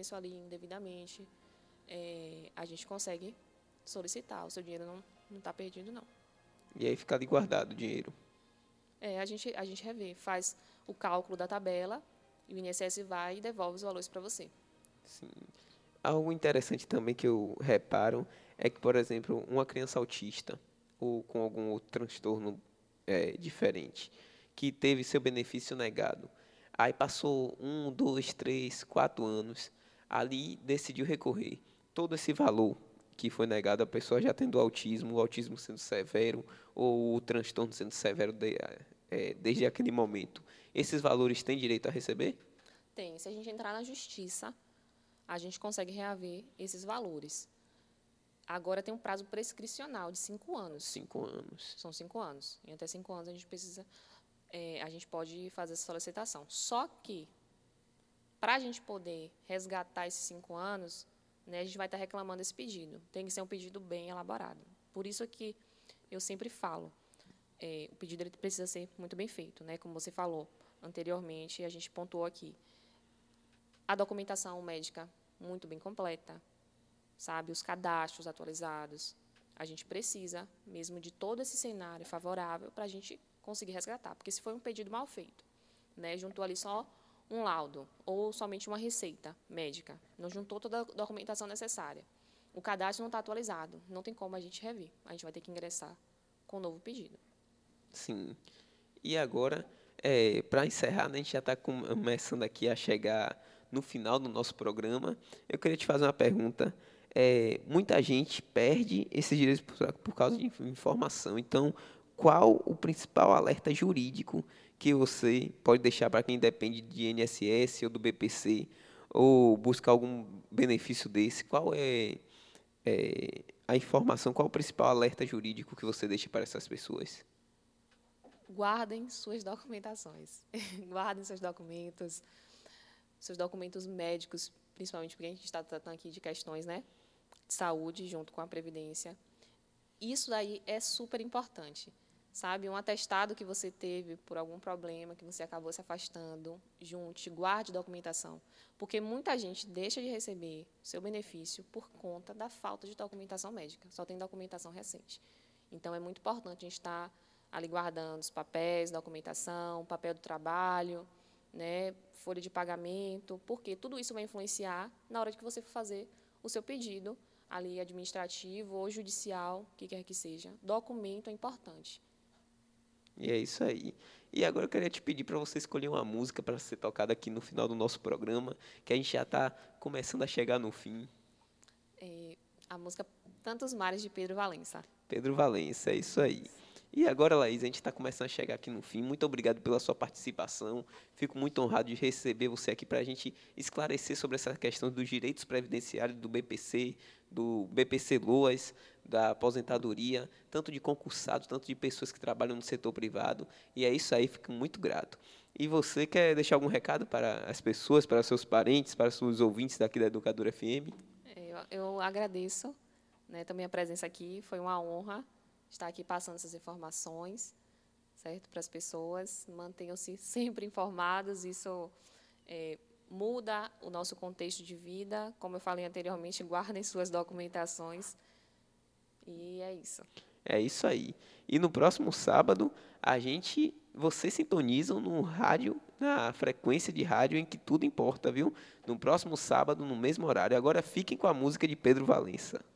suspenso ali indevidamente, a gente consegue solicitar. O seu dinheiro não está perdido, não. E aí fica ali guardado o dinheiro. A gente revê, faz o cálculo da tabela e o INSS vai e devolve os valores para você. Sim. Algo interessante também que eu reparo é que, por exemplo, uma criança autista ou com algum outro transtorno diferente, que teve seu benefício negado, aí passou 1, 2, 3, 4 anos, ali decidiu recorrer. Todo esse valor que foi negado, a pessoa já tendo autismo, o autismo sendo severo ou o transtorno sendo severo desde aquele momento, esses valores têm direito a receber? Tem, se a gente entrar na justiça, a gente consegue reaver esses valores. Agora tem um prazo prescricional de 5 anos. 5 anos. São 5 anos. Em até 5 anos a gente pode fazer essa solicitação. Só que, para a gente poder resgatar esses 5 anos, né, a gente vai estar reclamando esse pedido. Tem que ser um pedido bem elaborado. Por isso que eu sempre falo, o pedido ele precisa ser muito bem feito, né? Como você falou anteriormente, a gente pontuou aqui. A documentação médica muito bem completa, sabe? Os cadastros atualizados. A gente precisa mesmo de todo esse cenário favorável para a gente conseguir resgatar. Porque se foi um pedido mal feito, né, juntou ali só um laudo ou somente uma receita médica, não juntou toda a documentação necessária, o cadastro não está atualizado, não tem como a gente rever. A gente vai ter que ingressar com um novo pedido. Sim. E agora, para encerrar, né, a gente já está começando aqui a chegar no final do nosso programa. Eu queria te fazer uma pergunta. Muita gente perde esses direitos por causa de informação. Então, qual o principal alerta jurídico que você pode deixar para quem depende de INSS ou do BPC ou buscar algum benefício desse? Qual a informação, qual o principal alerta jurídico que você deixa para essas pessoas? Guardem suas documentações. Guardem seus documentos médicos, principalmente porque a gente está tratando aqui de questões, né, de saúde junto com a Previdência. Isso daí é super importante, sabe? Um atestado que você teve por algum problema, que você acabou se afastando, junte, guarde documentação, porque muita gente deixa de receber seu benefício por conta da falta de documentação médica, só tem documentação recente. Então, é muito importante a gente estar ali guardando os papéis, documentação, papel do trabalho, né, folha de pagamento, porque tudo isso vai influenciar na hora de que você for fazer o seu pedido ali administrativo ou judicial, o que quer que seja. Documento é importante. E é isso aí. E agora eu queria te pedir para você escolher uma música para ser tocada aqui no final do nosso programa, que a gente já está começando a chegar no fim. A música Tantos Mares, de Pedro Valença. Pedro Valença, é isso aí. E agora, Laís, a gente está começando a chegar aqui no fim. Muito obrigado pela sua participação. Fico muito honrado de receber você aqui para a gente esclarecer sobre essa questão dos direitos previdenciários do BPC, do BPC Loas, da aposentadoria, tanto de concursados, tanto de pessoas que trabalham no setor privado. E é isso aí, fico muito grato. E você quer deixar algum recado para as pessoas, para seus parentes, para os ouvintes daqui da Educadora FM? Eu agradeço, né, também a presença aqui. Foi uma honra estar aqui passando essas informações, certo, para as pessoas. Mantenham-se sempre informados. Isso muda o nosso contexto de vida. Como eu falei anteriormente, guardem suas documentações. E é isso. É isso aí. E no próximo sábado, vocês sintonizam no rádio, na frequência de rádio em que tudo importa, viu? No próximo sábado, no mesmo horário. Agora fiquem com a música de Pedro Valença.